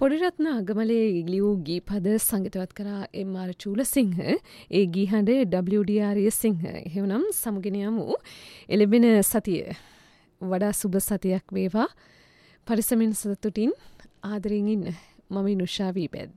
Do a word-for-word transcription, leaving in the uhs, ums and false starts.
පොඩිරත්න අගමලේ ලියූ ගීපද සංගීතවත් කරා එම් ආර් චූලසිංහ. ඒ ගී හඬ ඩබ්ලිව් ඩී ආර් සිංහ. එහෙනම් සමුගෙන යමු එළඹෙන සතිය වඩා සුබ සතියක් වේවා. පරිස්සමින් සතුටින් ආදරෙන් ඉන්න. මම ඉනුෂා වීබැද්ද.